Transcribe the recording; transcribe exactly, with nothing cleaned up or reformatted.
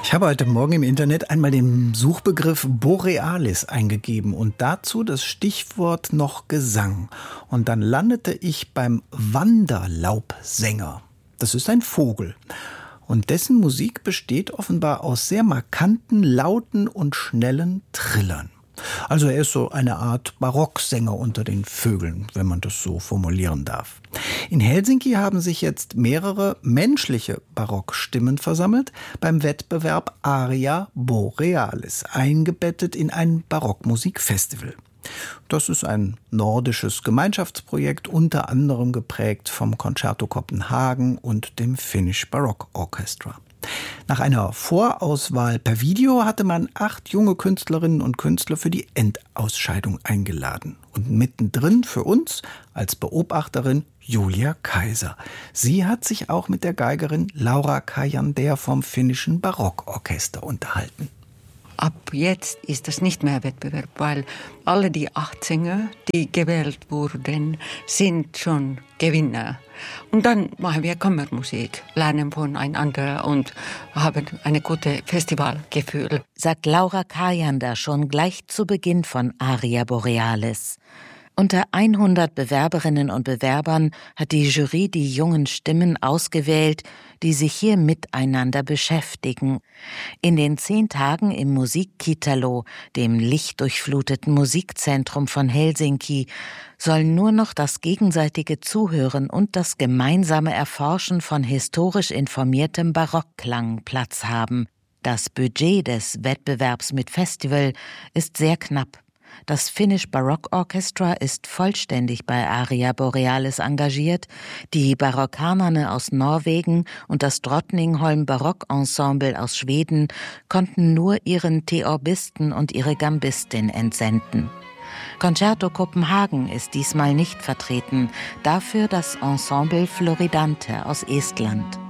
Ich habe heute Morgen im Internet einmal den Suchbegriff Borealis eingegeben und dazu das Stichwort noch Gesang. Und dann landete ich beim Wanderlaubsänger. Das ist ein Vogel. Und dessen Musik besteht offenbar aus sehr markanten, lauten und schnellen Trillern. Also er ist so eine Art Barocksänger unter den Vögeln, wenn man das so formulieren darf. In Helsinki haben sich jetzt mehrere menschliche Barockstimmen versammelt beim Wettbewerb Aria Borealis, eingebettet in ein Barockmusikfestival. Das ist ein nordisches Gemeinschaftsprojekt, unter anderem geprägt vom Concerto Copenhagen und dem Finnish Baroque Orchestra. Nach einer Vorauswahl per Video hatte man acht junge Künstlerinnen und Künstler für die Endausscheidung eingeladen. Und mittendrin für uns als Beobachterin Julia Kaiser. Sie hat sich auch mit der Geigerin Laura Kajander vom finnischen Barockorchester unterhalten. Ab jetzt ist das nicht mehr Wettbewerb, weil alle die acht Sänger, die gewählt wurden, sind schon Gewinner. Und dann machen wir Kammermusik, lernen voneinander und haben ein gutes Festivalgefühl. Sagt Laura Kajander schon gleich zu Beginn von Aria Borealis. Unter hundert Bewerberinnen und Bewerbern hat die Jury die jungen Stimmen ausgewählt, die sich hier miteinander beschäftigen. In den zehn Tagen im Musiikkitalo, dem lichtdurchfluteten Musikzentrum von Helsinki, sollen nur noch das gegenseitige Zuhören und das gemeinsame Erforschen von historisch informiertem Barockklang Platz haben. Das Budget des Wettbewerbs mit Festival ist sehr knapp. Das Finnish Baroque Orchestra ist vollständig bei Aria Borealis engagiert. Die Barockanerne aus Norwegen und das Drottningholm Barockensemble aus Schweden konnten nur ihren Theorbisten und ihre Gambistin entsenden. Concerto Copenhagen ist diesmal nicht vertreten, dafür das Ensemble Floridante aus Estland.